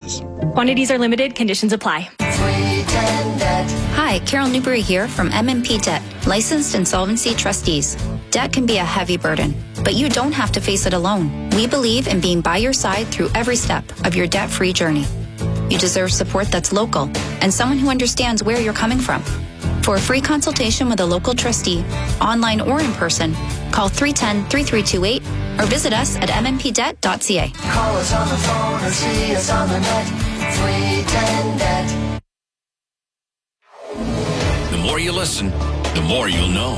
services. Quantities are limited. Conditions apply. Hi, Carol Newberry here from M&P Debt, licensed insolvency trustees. Debt can be a heavy burden, but you don't have to face it alone. We believe in being by your side through every step of your debt-free journey. You deserve support that's local and someone who understands where you're coming from. For a free consultation with a local trustee, online or in person, call 310-3328 or visit us at mmpdebt.ca. Call us on the phone or see us on the net. 310-DEBT. The more you listen, the more you'll know.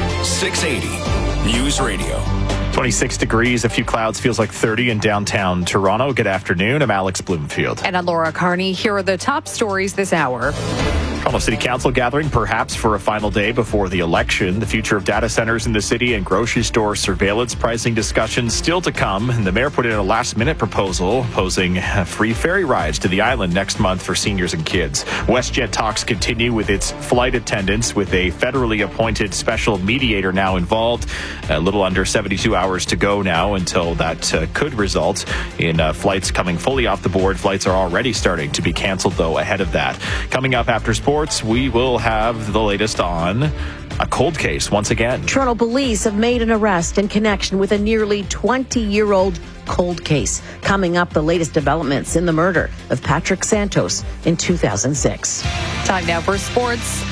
680 News Radio. 26 degrees, a few clouds, feels like 30 in downtown Toronto. Good afternoon. I'm Alex Bloomfield. And I'm Laura Carney. Here are the top stories this hour. Toronto City Council gathering perhaps for a final day before the election. The future of data centers in the city and grocery store surveillance pricing discussions still to come. And the mayor put in a last-minute proposal posing free ferry rides to the island next month for seniors and kids. WestJet talks continue with its flight attendants, with a federally appointed special mediator now involved. A little under 72 hours to go now until that could result in flights coming fully off the board. Flights are already starting to be canceled, though, ahead of that. Coming up after sports, we will have the latest on a cold case once again. Toronto police have made an arrest in connection with a nearly 20-year-old cold case. Coming up, the latest developments in the murder of Patrick Santos in 2006. Time now for sports.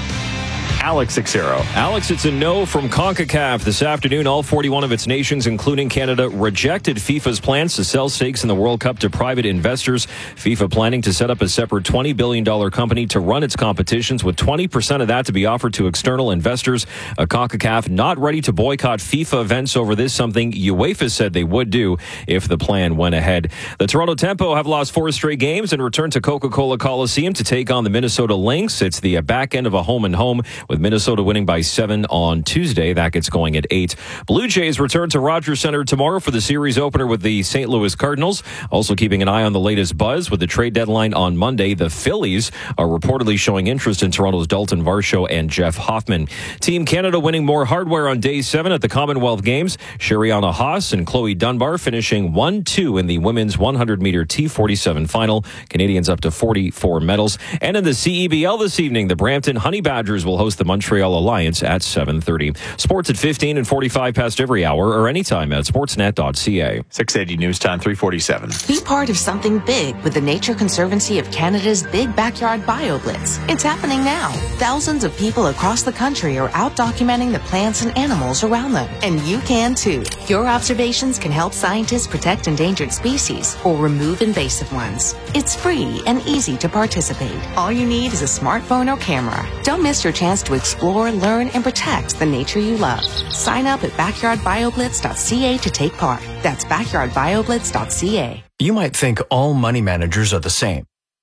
Alex Xero. Alex, it's a no from CONCACAF. This afternoon, all 41 of its nations, including Canada, rejected FIFA's plans to sell stakes in the World Cup to private investors. FIFA planning to set up a separate $20 billion company to run its competitions, with 20% of that to be offered to external investors. CONCACAF not ready to boycott FIFA events over this, something UEFA said they would do if the plan went ahead. The Toronto Tempo have lost 4 straight games and returned to Coca-Cola Coliseum to take on the Minnesota Lynx. It's the back end of a home-and-home, with Minnesota winning by 7 on Tuesday. That gets going at 8. Blue Jays return to Rogers Center tomorrow for the series opener with the St. Louis Cardinals. Also keeping an eye on the latest buzz with the trade deadline on Monday. The Phillies are reportedly showing interest in Toronto's Dalton Varsho and Jeff Hoffman. Team Canada winning more hardware on Day 7 at the Commonwealth Games. Shariana Haas and Chloe Dunbar finishing 1-2 in the women's 100-meter T47 final. Canadians up to 44 medals. And in the CEBL this evening, the Brampton Honey Badgers will host the Montreal Alliance at 7:30. Sports at 15 and 45 past every hour, or anytime at sportsnet.ca. 680 News Time, 347. Be part of something big with the Nature Conservancy of Canada's Big Backyard BioBlitz. It's happening now. Thousands of people across the country are out documenting the plants and animals around them. And you can too. Your observations can help scientists protect endangered species or remove invasive ones. It's free and easy to participate. All you need is a smartphone or camera. Don't miss your chance to explore, learn, and protect the nature you love. Sign up at backyardbioblitz.ca to take part. That's backyardbioblitz.ca. You might think all money managers are the same.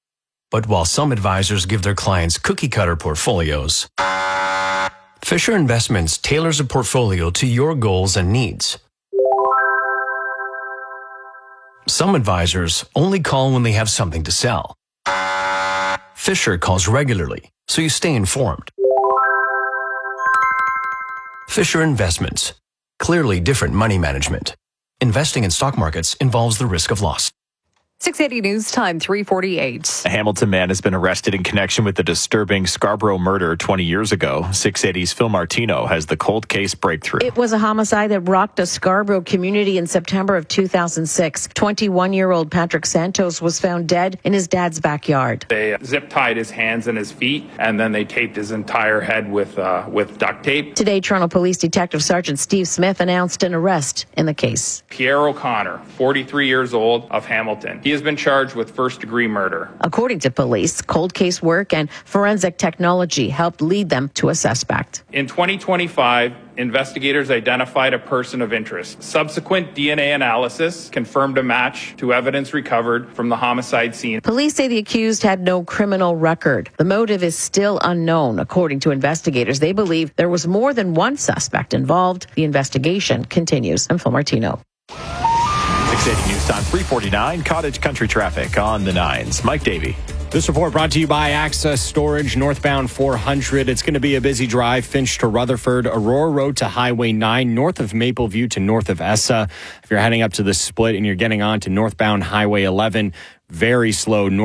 But while some advisors give their clients cookie-cutter portfolios, Fisher Investments tailors a portfolio to your goals and needs. Some advisors only call when they have something to sell. Fisher calls regularly, so you stay informed. Fisher Investments. Clearly different money management. Investing in stock markets involves the risk of loss. 680 News Time, 348. A Hamilton man has been arrested in connection with the disturbing Scarborough murder 20 years ago. 680's Phil Martino has the cold case breakthrough. It was a homicide that rocked a Scarborough community in September of 2006. 21-year-old Patrick Santos was found dead in his dad's backyard. They zip-tied his hands and his feet, and then they taped his entire head with duct tape. Today, Toronto Police Detective Sergeant Steve Smith announced an arrest in the case. Pierre O'Connor, 43 years old, of Hamilton. He has been charged with first-degree murder. According to police, cold case work and forensic technology helped lead them to a suspect. In 2025, investigators identified a person of interest. Subsequent DNA analysis confirmed a match to evidence recovered from the homicide scene. Police say the accused had no criminal record. The motive is still unknown. According to investigators, they believe there was more than one suspect involved. The investigation continues. I'm Phil Martino. 680 News Time, 349. Cottage Country traffic on the 9s. Mike Davey. This report brought to you by Access Storage, northbound 400. It's going to be a busy drive. Finch to Rutherford, Aurora Road to Highway 9, north of Mapleview to north of Essa. If you're heading up to the split and you're getting on to northbound Highway 11, very slow.